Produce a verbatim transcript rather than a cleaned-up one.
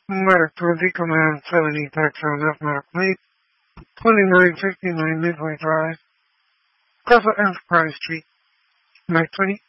Medic twenty, Command seventy, Taxon F, Medic Lead, twenty-nine fifty-nine Midway Drive, Castle Enterprise Street, Medic twenty.